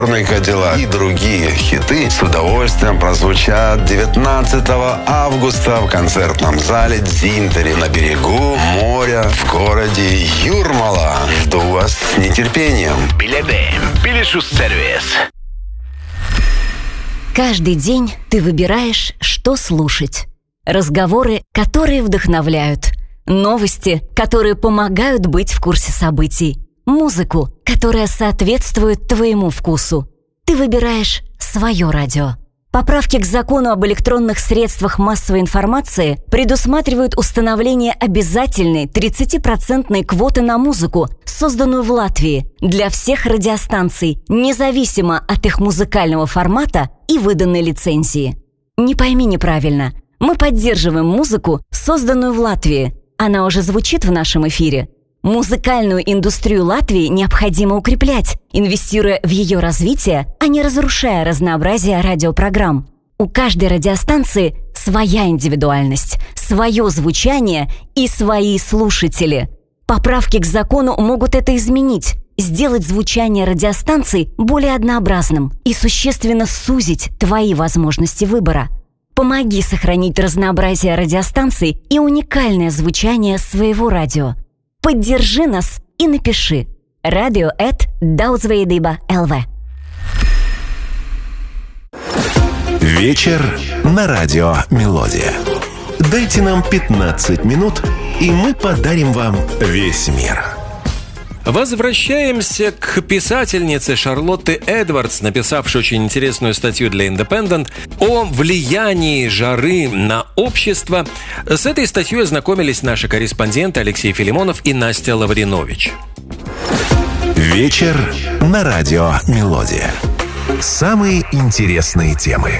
Кадиллак и другие хиты с удовольствием прозвучат 19 августа в концертном зале Дзинтери на берегу моря в городе Юрмала. Жду вас с нетерпением. Билет-сервис. Каждый день ты выбираешь, что слушать. Разговоры, которые вдохновляют. Новости, которые помогают быть в курсе событий. Музыку, которая соответствует твоему вкусу. Ты выбираешь свое радио. Поправки к закону об электронных средствах массовой информации предусматривают установление обязательной 30% квоты на музыку, созданную в Латвии, для всех радиостанций, независимо от их музыкального формата и выданной лицензии. Не пойми неправильно. Мы поддерживаем музыку, созданную в Латвии. Она уже звучит в нашем эфире. Музыкальную индустрию Латвии необходимо укреплять, инвестируя в ее развитие, а не разрушая разнообразие радиопрограмм. У каждой радиостанции своя индивидуальность, свое звучание и свои слушатели. Поправки к закону могут это изменить, сделать звучание радиостанций более однообразным и существенно сузить твои возможности выбора. Помоги сохранить разнообразие радиостанций и уникальное звучание своего радио. Поддержи нас и напиши radio@daudzveidība.lv. Вечер на радио «Мелодия». Дайте нам 15 минут, и мы подарим вам весь мир. Возвращаемся к писательнице Шарлотте Эдвардс, написавшей очень интересную статью для Independent о влиянии жары на общество. С этой статьей ознакомились наши корреспонденты Алексей Филимонов и Настя Лавринович. Вечер на радио «Мелодия». Самые интересные темы.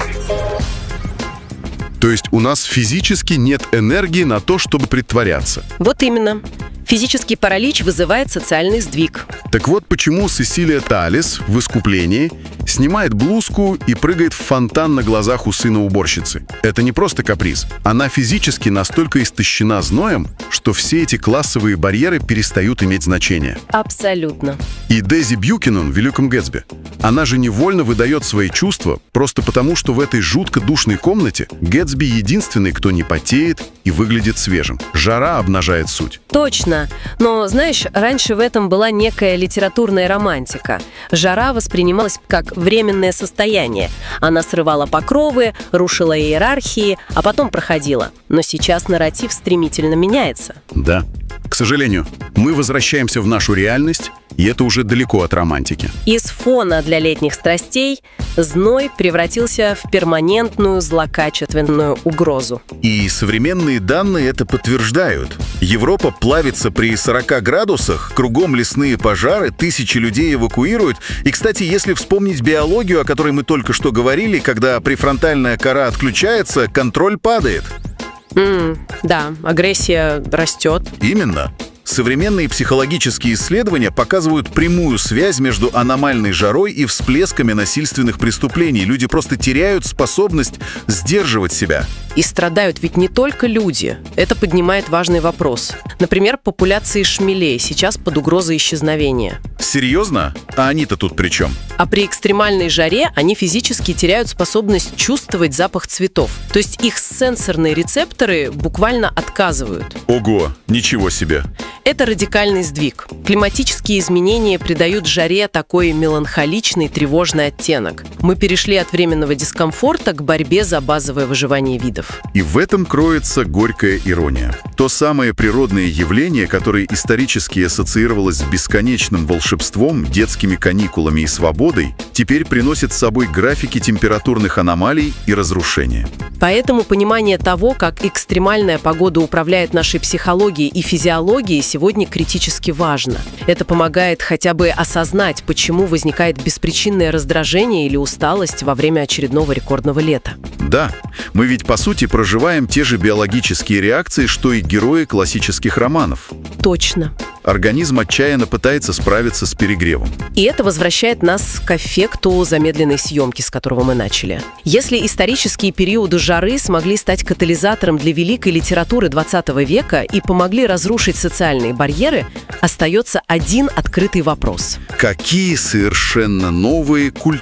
То есть у нас физически нет энергии на то, чтобы притворяться. Вот именно. Физический паралич вызывает социальный сдвиг. Так вот почему Сесилия Талис в «Искуплении» снимает блузку и прыгает в фонтан на глазах у сына уборщицы. Это не просто каприз. Она физически настолько истощена зноем, что все эти классовые барьеры перестают иметь значение. Абсолютно. И Дейзи Бьюкенен в «Великом Гэтсби». Она же невольно выдает свои чувства просто потому, что в этой жутко душной комнате Гэтсби единственный, кто не потеет и выглядит свежим. Жара обнажает суть. Точно. Но, знаешь, раньше в этом была некая литературная романтика. Жара воспринималась как временное состояние. Она срывала покровы, рушила иерархии, а потом проходила. Но сейчас нарратив стремительно меняется. Да. К сожалению, мы возвращаемся в нашу реальность, и это уже далеко от романтики. Из фона для летних страстей зной превратился в перманентную злокачественную угрозу. И современные данные это подтверждают. Европа плавится при 40 градусах, кругом лесные пожары, тысячи людей эвакуируют. И, кстати, если вспомнить биологию, о которой мы только что говорили, когда префронтальная кора отключается, контроль падает. Да, агрессия растет. Именно. Современные психологические исследования показывают прямую связь между аномальной жарой и всплесками насильственных преступлений. Люди просто теряют способность сдерживать себя. И страдают ведь не только люди. Это поднимает важный вопрос. Например, популяции шмелей сейчас под угрозой исчезновения. Серьезно? А они-то тут при чем? А при экстремальной жаре они физически теряют способность чувствовать запах цветов. То есть их сенсорные рецепторы буквально отказывают. Ого, ничего себе. Это радикальный сдвиг. Климатические изменения придают жаре такой меланхоличный, тревожный оттенок. Мы перешли от временного дискомфорта к борьбе за базовое выживание видов. И в этом кроется горькая ирония. То самое природное явление, которое исторически ассоциировалось с бесконечным волшебством, детскими каникулами и свободой, теперь приносит с собой графики температурных аномалий и разрушения. Поэтому понимание того, как экстремальная погода управляет нашей психологией и физиологией, сегодня критически важно. Это помогает хотя бы осознать, почему возникает беспричинное раздражение или усталость во время очередного рекордного лета. Да, мы ведь по сути проживаем те же биологические реакции, что и герои классических романов. Точно. организм отчаянно пытается справиться с перегревом. И это возвращает нас к эффекту замедленной съемки, с которого мы начали. Если исторические периоды жары смогли стать катализатором для великой литературы XX века и помогли разрушить социальные барьеры, остается один открытый вопрос. Какие совершенно новые культуры